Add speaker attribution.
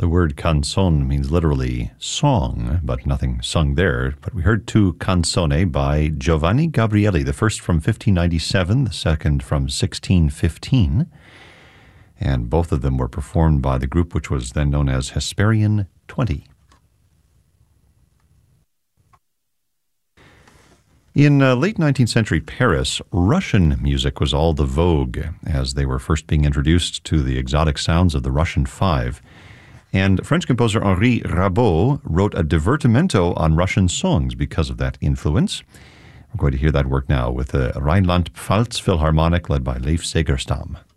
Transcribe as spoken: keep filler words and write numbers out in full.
Speaker 1: The word canzone means literally song, but nothing sung there. But we heard two canzone by Giovanni Gabrieli, the first from fifteen ninety-seven, the second from sixteen fifteen. And both of them were performed by the group which was then known as Hesperian twenty. In uh, late nineteenth century Paris, Russian music was all the vogue as they were first being introduced to the exotic sounds of the Russian Five. And French composer Henri Rabaud wrote a divertimento on Russian songs because of that influence. We're going to hear that work now with the Rhineland-Pfalz Philharmonic led by Leif Segerstam.